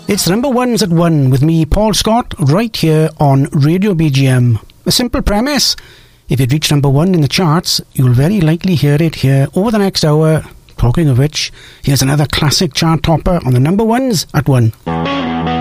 It's number ones at 1 with me, Paul Scott, right here on Radio BGM. A simple premise. If it reached number 1 in the charts, you'll very likely hear it here over the next hour. Talking of which, here's another classic chart topper on the number ones at 1.